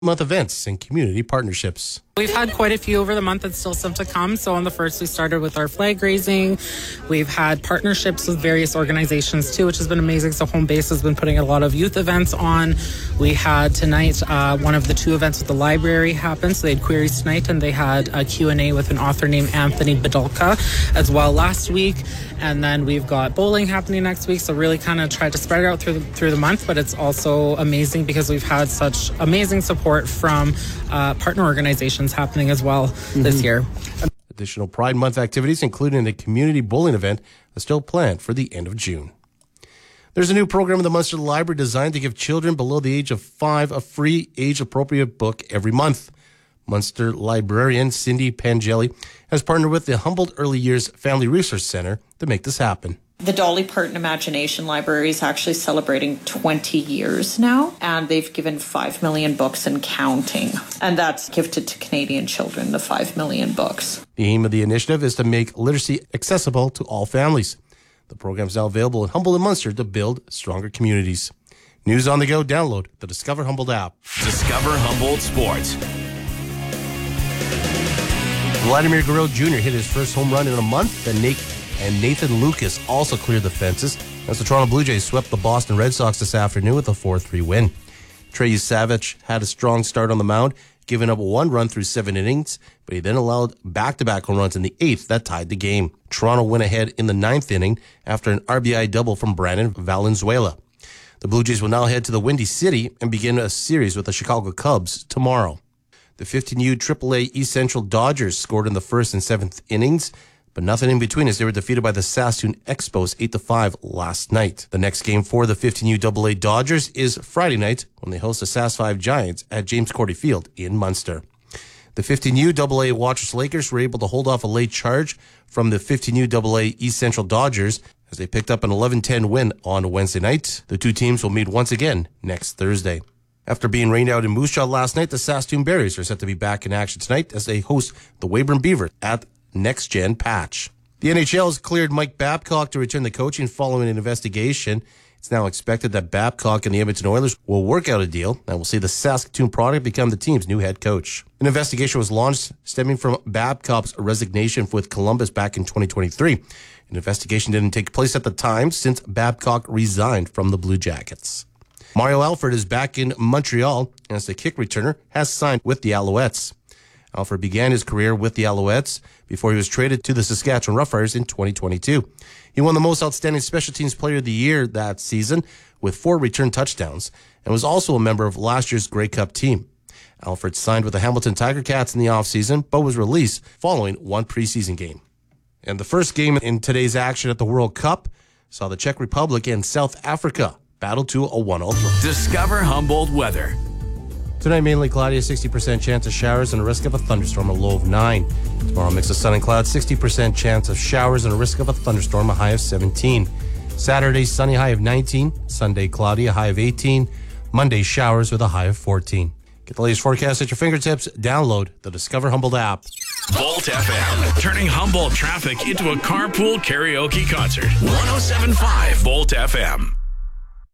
month events and community partnerships. We've had quite a few over the month and still some to come. So on the first, we started with our flag raising. We've had partnerships with various organizations too, which has been amazing. So Home Base has been putting a lot of youth events on. We had tonight, one of the two events with the library happened. So they had queries tonight and they had a Q&A with an author named Anthony Bedulka as well last week. And then we've got bowling happening next week. So really kind of tried to spread it out through the month, but it's also amazing because we've had such amazing support from partner organizations happening as well this year. Additional Pride Month activities, including the community bowling event, are still planned for the end of June. There's a new program in the Munster Library designed to give children below the age of 5 a free age-appropriate book every month. Munster librarian Cindy Pangelli has partnered with the Humboldt Early Years Family Resource Centre to make this happen. The Dolly Parton Imagination Library is actually celebrating 20 years now, and they've given 5 million books and counting. And that's gifted to Canadian children, the 5 million books. The aim of the initiative is to make literacy accessible to all families. The program is now available in Humboldt and Munster to build stronger communities. News on the go, download the Discover Humboldt app. Discover Humboldt Sports. Vladimir Guerrero Jr. hit his first home run in a month, and Nathan Lucas also cleared the fences as the Toronto Blue Jays swept the Boston Red Sox this afternoon with a 4-3 win. Trey Savage had a strong start on the mound, giving up 1 run through 7 innings, but he then allowed back-to-back home runs in the 8th that tied the game. Toronto went ahead in the 9th inning after an RBI double from Brandon Valenzuela. The Blue Jays will now head to the Windy City and begin a series with the Chicago Cubs tomorrow. The 15U AAA East Central Dodgers scored in the 1st and 7th innings, but nothing in between as they were defeated by the Saskatoon Expos 8-5 last night. The next game for the 15U AA Dodgers is Friday night when they host the Sask 5 Giants at James Cordy Field in Munster. The 15U AA Watchers Lakers were able to hold off a late charge from the 15U AA East Central Dodgers as they picked up an 11-10 win on Wednesday night. The two teams will meet once again next Thursday. After being rained out in Moose Jaw last night, the Saskatoon Berries are set to be back in action tonight as they host the Weyburn Beavers at Next Gen Patch. The NHL has cleared Mike Babcock to return to coaching following an investigation. It's now expected that Babcock and the Edmonton Oilers will work out a deal and will see the Saskatoon product become the team's new head coach. An investigation was launched stemming from Babcock's resignation with Columbus back in 2023. An investigation didn't take place at the time since Babcock resigned from the Blue Jackets. Mario Alford is back in Montreal as the kick returner has signed with the Alouettes. Alford began his career with the Alouettes before he was traded to the Saskatchewan Roughriders in 2022. He won the most outstanding special teams player of the year that season with 4 return touchdowns and was also a member of last year's Grey Cup team. Alford signed with the Hamilton Tiger Cats in the offseason but was released following 1 preseason game. And the first game in today's action at the World Cup saw the Czech Republic and South Africa battle to a 1-0 draw. Discover Humboldt weather. Tonight, mainly cloudy, a 60% chance of showers and a risk of a thunderstorm, a low of 9. Tomorrow, mix of sun and clouds, 60% chance of showers and a risk of a thunderstorm, a high of 17. Saturday, sunny, high of 19. Sunday, cloudy, a high of 18. Monday, showers with a high of 14. Get the latest forecast at your fingertips. Download the Discover Humboldt app. Volt FM, turning Humboldt traffic into a carpool karaoke concert. 107.5 Volt FM.